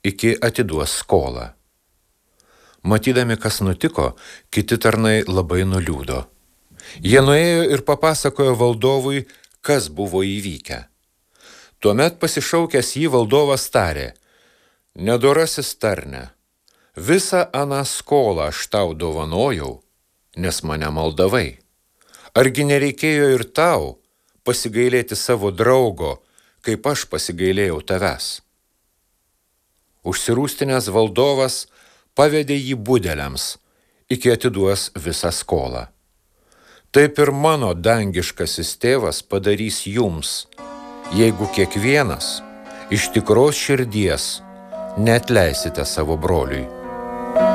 iki atiduos skolą. Matydami, kas nutiko, kiti tarnai labai nuliūdo. Jie nuėjo ir papasakojo valdovui, kas buvo įvykę. Tuomet pasišaukęs jį valdovas tarė: Nedorasis tarne, visą aną skolą aš tau dovanojau, nes mane maldavai. Argi nereikėjo ir tau pasigailėti savo draugo, kaip aš pasigailėjau tavęs? Užsirūstinęs valdovas pavedė jį budeliams, iki atiduos visą skolą. Taip ir mano dangiškasis tėvas padarys jums, jeigu kiekvienas iš tikros širdies neatleisite savo broliui.